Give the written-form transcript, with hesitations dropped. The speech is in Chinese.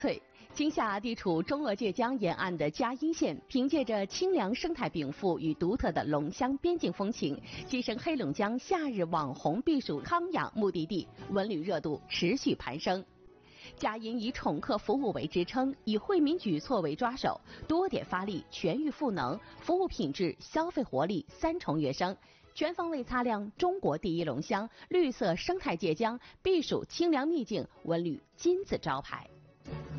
今夏地处中俄界江沿岸的嘉荫县，凭借着清凉生态禀赋与独特的龙乡边境风情，跻身黑龙江夏日网红避暑康养目的地，文旅热度持续攀升。嘉荫以宠客服务为支撑，以惠民举措为抓手，多点发力，全域赋能，服务品质、消费活力三重跃升，全方位擦亮中国第一龙乡、绿色生态界江、避暑清凉秘境文旅金字招牌。